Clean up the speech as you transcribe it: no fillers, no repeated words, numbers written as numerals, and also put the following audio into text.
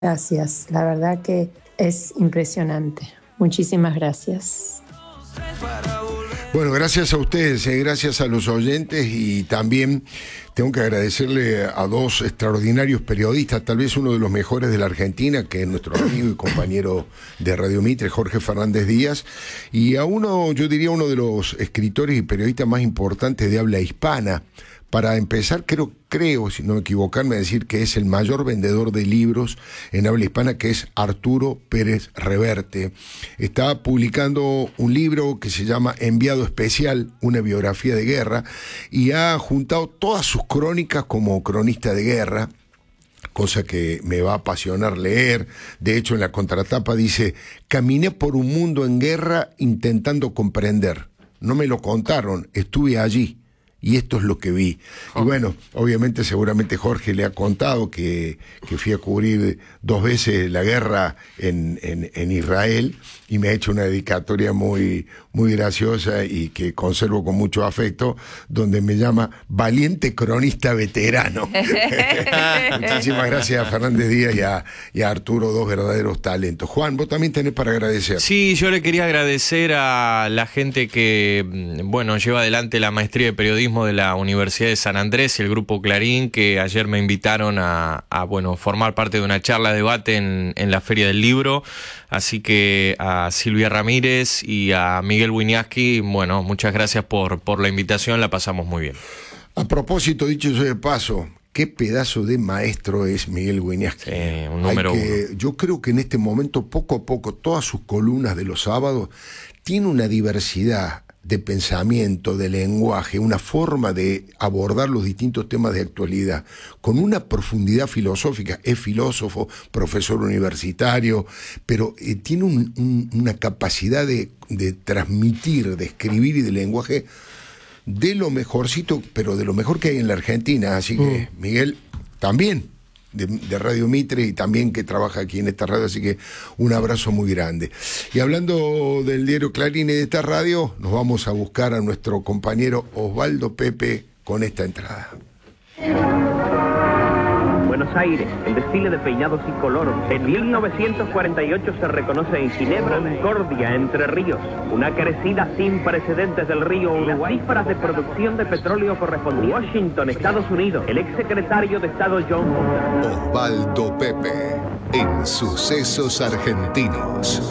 Gracias, la verdad que es impresionante. Muchísimas gracias. Bueno, gracias a ustedes, gracias a los oyentes, y también tengo que agradecerle a dos extraordinarios periodistas, tal vez uno de los mejores de la Argentina, que es nuestro amigo y compañero de Radio Mitre, Jorge Fernández Díaz, y a uno, yo diría, uno de los escritores y periodistas más importantes de habla hispana. Para empezar, creo, si no equivocarme, decir que es el mayor vendedor de libros en habla hispana, que es Arturo Pérez Reverte. Está publicando un libro que se llama Enviado Especial, una biografía de guerra, y ha juntado todas sus crónicas como cronista de guerra, cosa que me va a apasionar leer. De hecho, en la contratapa dice: caminé por un mundo en guerra intentando comprender. No me lo contaron, estuve allí. Y esto es lo que vi. Y bueno, obviamente, seguramente Jorge le ha contado que fui a cubrir 2 veces la guerra en Israel, y me ha hecho una dedicatoria muy, muy graciosa y que conservo con mucho afecto, donde me llama valiente cronista veterano. Muchísimas gracias a Fernández Díaz y a Arturo, dos verdaderos talentos. Juan, vos también tenés para agradecer. Sí, yo le quería agradecer a la gente que, bueno, lleva adelante la maestría de periodismo de la Universidad de San Andrés y el Grupo Clarín, que ayer me invitaron a formar parte de una charla debate en la Feria del Libro. Así que a Silvia Ramírez y a Miguel Wiñaski, bueno, muchas gracias por la invitación, la pasamos muy bien. A propósito, dicho sea de paso, qué pedazo de maestro es Miguel Wiñaski. Un número uno. Yo creo que en este momento, poco a poco, todas sus columnas de los sábados tiene una diversidad de pensamiento, de lenguaje, una forma de abordar los distintos temas de actualidad con una profundidad filosófica. Es filósofo, profesor universitario, pero tiene una capacidad de transmitir, de escribir y de lenguaje de lo mejorcito, pero de lo mejor que hay en la Argentina. Así que Miguel también de Radio Mitre, y también que trabaja aquí en esta radio, así que un abrazo muy grande. Y hablando del diario Clarín y de esta radio, nos vamos a buscar a nuestro compañero Osvaldo Pepe con esta entrada. Buenos Aires, el desfile de peinados y color. En 1948 se reconoce en Ginebra Concordia, Entre Ríos, una crecida sin precedentes del río Uruguay. Las cifras de producción de petróleo corresponden a Washington, Estados Unidos. El exsecretario de Estado John Osvaldo Pepe en Sucesos Argentinos.